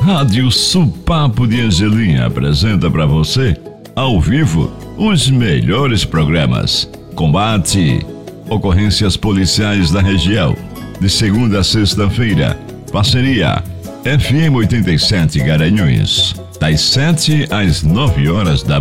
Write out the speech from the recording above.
Rádio Supapo de Angelim apresenta para você, ao vivo, os melhores programas. Combate, ocorrências policiais da região, de segunda a sexta-feira. Parceria FM 87 Garanhuns, das 7 às 9 horas da